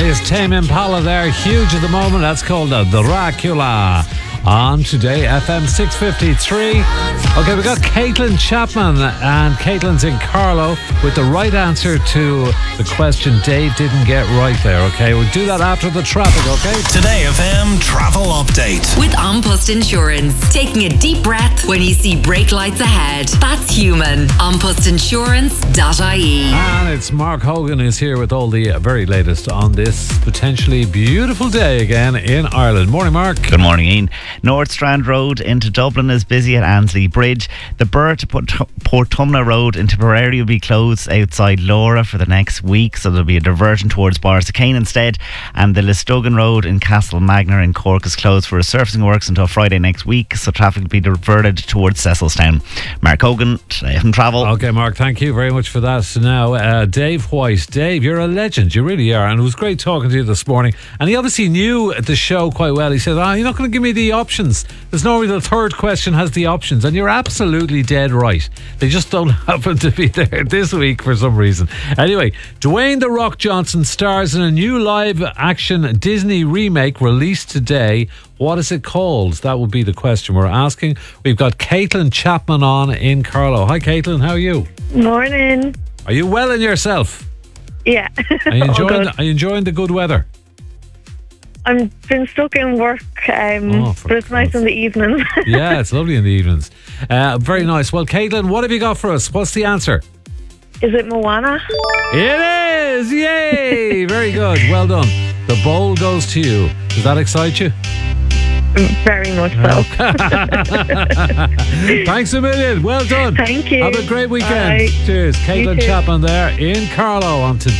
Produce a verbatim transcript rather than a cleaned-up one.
is Tame Impala there, huge at the moment. That's called uh, Dracula. On Today F M six fifty-three. Okay, we got Caitlin Chapman, and Caitlin's in Carlow with the right answer to the question Dave didn't get right there. Okay, we'll do that after the traffic, okay? Today F M travel update. With An Post Insurance. Taking a deep breath when you see brake lights ahead. That's human. an post insurance dot I E. And it's Mark Hogan who's here with all the very latest on this potentially beautiful day again in Ireland. Morning, Mark. Good morning, Ian. North Strand Road into Dublin is busy at Ansley Bridge. The Burr to Portumna Road in Tipperary will be closed outside Laura for the next week, so there'll be a diversion towards Borrisacane instead. And the Listogan Road in Castlemagner in Cork is closed for resurfacing works until Friday next week, so traffic will be diverted towards Cecilstown. Mark Hogan, Today from Travel. Okay, Mark, thank you very much for that. So now, uh, Dave White. Dave, you're a legend. You really are. And it was great talking to you this morning. And he obviously knew the show quite well. He said, oh, you're not going to give me the options. There's normally the third question has the options. And you're absolutely dead right. They just don't happen to be there this week for some reason. Anyway, Dwayne "The Rock" Johnson stars in a new live-action Disney remake released today. What is it called? That would be the question we're asking. We've got Caitlin Chapman on in Carlow. Hi, Caitlin. How are you? Morning. Are you well in yourself? Yeah. Are you enjoying, All good. are you enjoying the good weather? I've been stuck in work, um, Oh, for but it's nice in the evenings. Yeah, it's lovely in the evenings. Uh, very nice. Well, Caitlin, what have you got for us? What's the answer? Is it Moana? It is! Yay! Very good. Well done. The bowl goes to you. Does that excite you? Very much so. Thanks a million. Well done. Thank you. Have a great weekend. Bye. Cheers. Caitlin too. Chapman there in Carlow on Today.